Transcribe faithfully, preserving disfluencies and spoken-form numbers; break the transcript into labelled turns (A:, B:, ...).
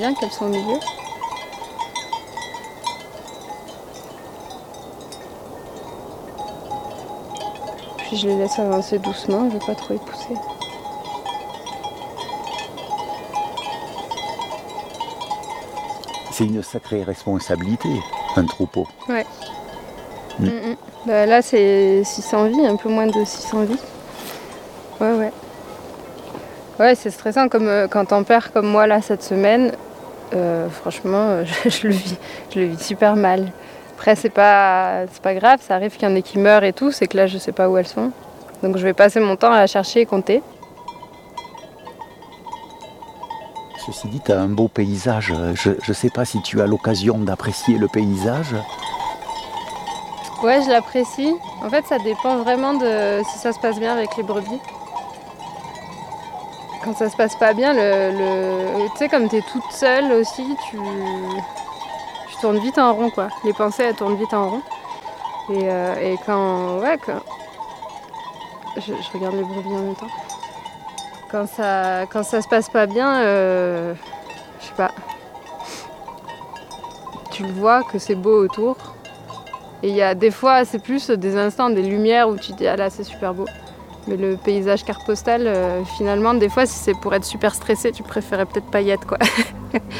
A: Bien qu'elles sont au milieu. Puis je les laisse avancer doucement, je ne vais pas trop y pousser.
B: C'est une sacrée responsabilité, un troupeau.
A: Ouais.
B: Mm.
A: Mm -mm. Bah, là c'est six cents vies, un peu moins de six cents vies. Ouais, ouais. Ouais, c'est stressant comme euh, quand t'en perds comme moi là cette semaine. Euh, franchement, je, je, le vis, je le vis super mal. Après, c'est pas, c'est pas grave, ça arrive qu'il y en ait qui meurent et tout, c'est que là, je sais pas où elles sont. Donc, je vais passer mon temps à la chercher et compter.
B: Ceci dit, tu as un beau paysage. Je ne sais pas si tu as l'occasion d'apprécier le paysage.
A: Ouais, je l'apprécie. En fait, ça dépend vraiment de si ça se passe bien avec les brebis. Quand ça se passe pas bien, le, le... tu sais, comme t'es toute seule aussi, tu... tu tournes vite en rond, quoi. Les pensées, elles tournent vite en rond. Et, euh, et quand... Ouais, quand... Je, je regarde les brebis en même temps. Quand ça, quand ça se passe pas bien, euh, je sais pas. Tu le vois que c'est beau autour. Et il y a des fois, c'est plus des instants, des lumières où tu te dis ah là c'est super beau. Mais le paysage carte postale, euh, finalement, des fois, si c'est pour être super stressé, tu préférais peut-être pas y être, quoi.